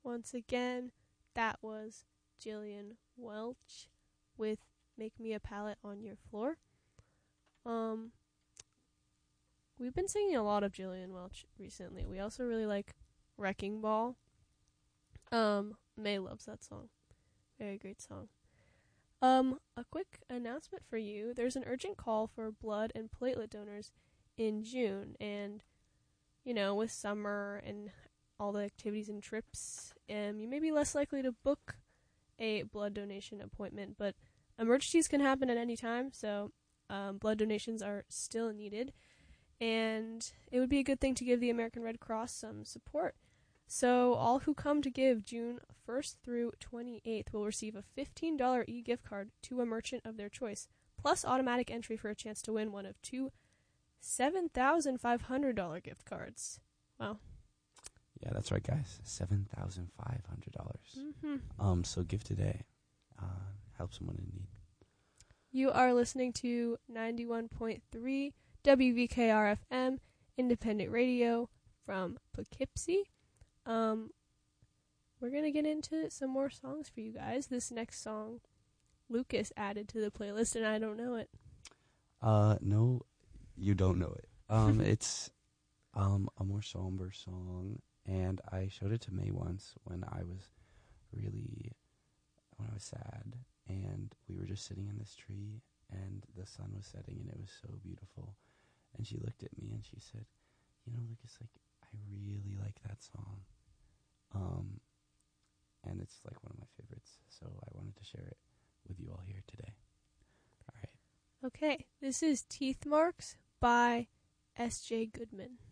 once again. That was Jillian Welch with Make Me a Palette on Your Floor. We've been singing a lot of Jillian Welch recently. We also really like Wrecking Ball. May loves that song. Very great song. A quick announcement for you. There's an urgent call for blood and platelet donors in June, and with summer and all the activities and trips, you may be less likely to book a blood donation appointment, but emergencies can happen at any time, so blood donations are still needed, and it would be a good thing to give the American Red Cross some support. So all who come to give June 1st through 28th will receive a $15 e-gift card to a merchant of their choice, plus automatic entry for a chance to win one of two $7,500 gift cards. Wow. Yeah, that's right, guys. $7,500. Mm-hmm. So give today. Help someone in need. You are listening to 91.3 WVKR FM, independent radio from Poughkeepsie. We're going to get into some more songs for you guys. This next song, Lucas added to the playlist, and I don't know it. No, you don't know it. It's a more somber song, and I showed it to May once when I was sad, and we were just sitting in this tree, and the sun was setting, and it was so beautiful. And she looked at me, and she said, Lucas, I really like that song. And it's one of my favorites, so I wanted to share it with you all here today. All right. Okay, this is Teeth Marks by S.J. Goodman.